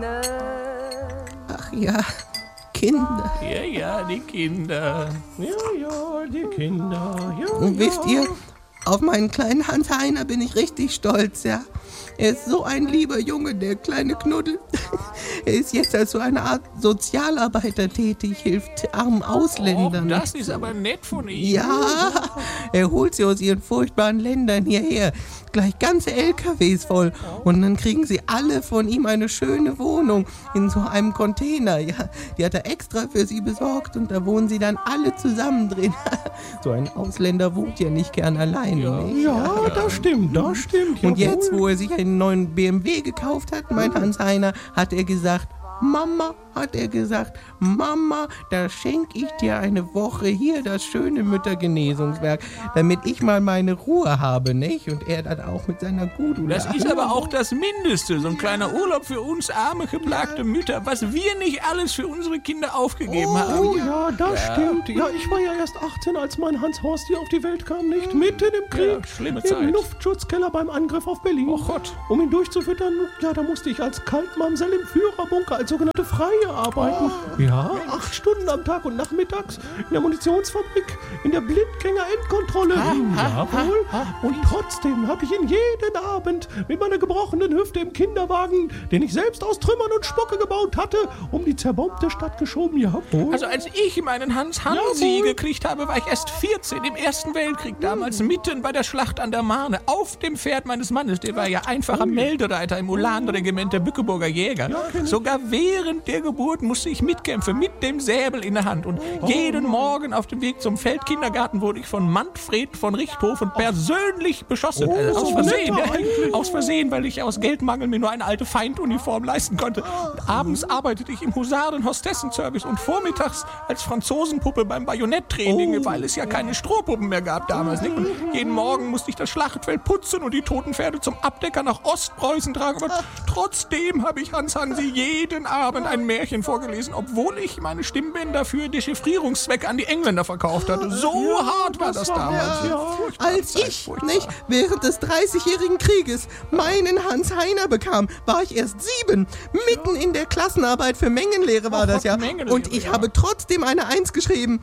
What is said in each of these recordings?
Ihnen. Ach ja, Kinder. Ja, die Kinder. Ja, die Kinder. Ja, Und wisst ihr, auf meinen kleinen Hans-Heiner bin ich richtig stolz, ja. Er ist so ein lieber Junge, der kleine Knuddel. Er ist jetzt als so eine Art Sozialarbeiter tätig, hilft armen Ausländern. Das ist aber nett von ihm. Ja, er holt sie aus ihren furchtbaren Ländern hierher. Gleich ganze LKWs voll. Und dann kriegen sie alle von ihm eine schöne Wohnung in so einem Container. Ja, die hat er extra für sie besorgt und da wohnen sie dann alle zusammen drin. So ein Ausländer wohnt ja nicht gern alleine. Nicht? Ja, das stimmt. Und jetzt, wo er sich einen neuen BMW gekauft hat, mein Hans-Heiner, hat er gesagt, Mama, da schenke ich dir eine Woche hier das schöne Müttergenesungswerk, damit ich mal meine Ruhe habe, nicht? Und er dann auch mit seiner Gudula. Das ist aber auch das Mindeste, so ein kleiner Urlaub für uns arme, geplagte Mütter, was wir nicht alles für unsere Kinder aufgegeben haben. Oh ja, das stimmt. Ja, ich war ja erst 18, als mein Hans-Horst hier auf die Welt kam, nicht? Mitten im Krieg. Ja, schlimme Im Zeit. Luftschutzkeller beim Angriff auf Berlin. Oh Gott. Um ihn durchzufüttern, ja, da musste ich als Kaltmamsell im Führerbunker als sogenannte Freie arbeiten. Ja, 8 Stunden am Tag und nachmittags in der Munitionsfabrik, in der Blindgänger-Endkontrolle. Jawohl. Und trotzdem habe ich ihn jeden Abend mit meiner gebrochenen Hüfte im Kinderwagen, den ich selbst aus Trümmern und Spucke gebaut hatte, um die zerbombte Stadt geschoben. Jawohl. Also als ich meinen Hans Hansi Jawohl. gekriegt habe, war ich erst 14 im Ersten Weltkrieg, damals mitten bei der Schlacht an der Marne, auf dem Pferd meines Mannes, der war ja einfacher Meldereiter im Ulan-Regiment der Bückeburger Jäger. Sogar während der Geburt musste ich mitkämpfen, mit dem Säbel in der Hand. Und jeden Morgen auf dem Weg zum Feldkindergarten wurde ich von Manfred von Richthofen persönlich beschossen. Aus Versehen. Aus Versehen, weil ich aus Geldmangel mir nur eine alte Feinduniform leisten konnte. Und abends arbeitete ich im Husaren-Hostessenservice und vormittags als Franzosenpuppe beim Bajonetttraining, weil es ja keine Strohpuppen mehr gab damals. Nicht? Und jeden Morgen musste ich das Schlachtfeld putzen und die toten Pferde zum Abdecker nach Ostpreußen tragen. Und trotzdem habe ich Hans Hansi jeden Abend ein Märchen vorgelesen, obwohl ich meine Stimmbänder für Dechiffrierungszwecke an die Engländer verkauft hatte. So hart war das damals. Als ich, nicht, während des 30-jährigen Krieges meinen Hans-Heiner bekam, war ich erst 7. Mitten in der Klassenarbeit für Mengenlehre war das ja. Und ich habe trotzdem eine 1 geschrieben.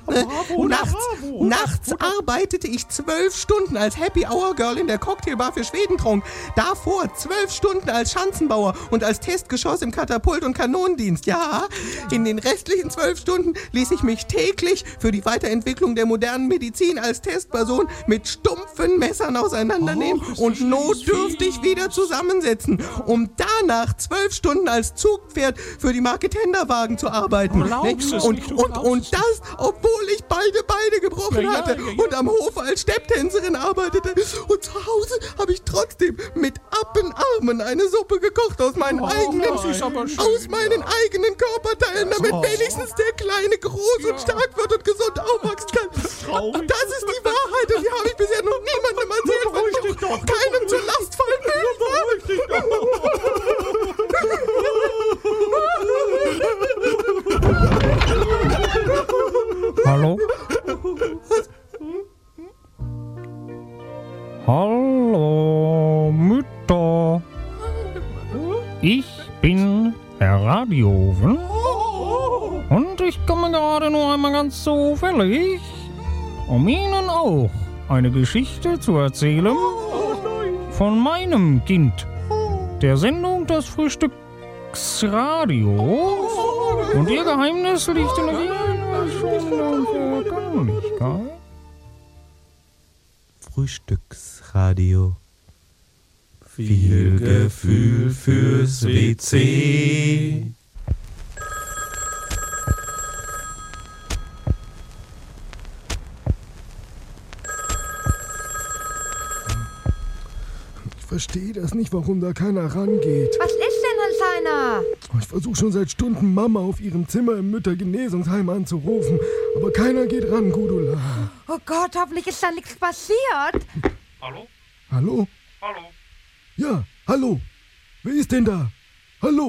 Nachts arbeitete ich 12 Stunden als Happy Hour Girl in der Cocktailbar für Schwedentrunk. Davor 12 Stunden als Schanzenbauer und als Testgeschoss im Katapult- und Kanonendienst. Ja, in den restlichen 12 Stunden ließ ich mich täglich für die Weiterentwicklung der modernen Medizin als Testperson mit stumpfen Messern auseinandernehmen und notdürftig wieder zusammensetzen, um danach 12 Stunden als Zugpferd für die Marke Tenderwagen zu arbeiten. Und das, obwohl ich beide Beine gebrochen hatte und am Hofe als Stepptänzerin arbeitete. Und zu Hause habe ich trotzdem mit Appenarmen eine Suppe gekocht aus meinen eigenen Körperteilen, damit wenigstens der Kleine groß und stark wird und gesund aufwachsen kann. Und das ist die Wahrheit und die habe ich bisher noch niemandem erzählt, weil ich noch keinem zur Last fallen will. Hallo? Hallo, Mütter. Ich bin Herr Radioven und ich komme gerade nur einmal ganz zufällig, um Ihnen auch eine Geschichte zu erzählen von meinem Kind, der Sendung des Frühstücksradios. Und Ihr Geheimnis liegt in der Vergänglichkeit. Frühstücksradio. Viel Gefühl fürs WC. Ich verstehe das nicht, warum da keiner rangeht. Was ist denn, Hans-Heiner? Ich versuche schon seit Stunden Mama auf ihrem Zimmer im Müttergenesungsheim anzurufen, aber keiner geht ran, Gudula. Oh Gott, hoffentlich ist da nichts passiert. Hallo? Hallo? Hallo? Ja, hallo. Wer ist denn da? Hallo?